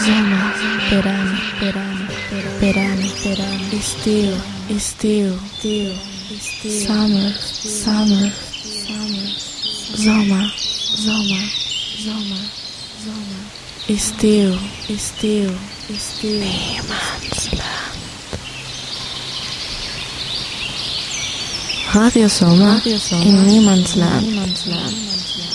Sommer, verano, verano, verano, verano, estivo, estivo, summer, summer, summer, Sommer, Sommer, Sommer, Sommer, estivo, estivo, estivo, Niemandsland. Radio Sommer in Niemandsland.